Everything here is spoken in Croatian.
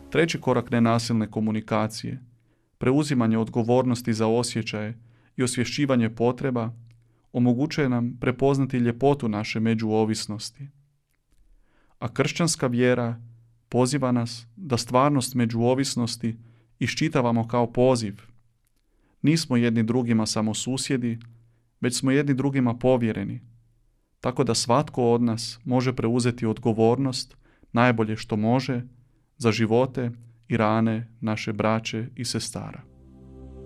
Treći korak nenasilne komunikacije, preuzimanje odgovornosti za osjećaje i osvješćivanje potreba, omogućuje nam prepoznati ljepotu naše međuovisnosti. A kršćanska vjera poziva nas da stvarnost međuovisnosti iščitavamo kao poziv. Nismo jedni drugima samo susjedi, već smo jedni drugima povjereni, tako da svatko od nas može preuzeti odgovornost najbolje što može za živote i rane naše braće i sestara.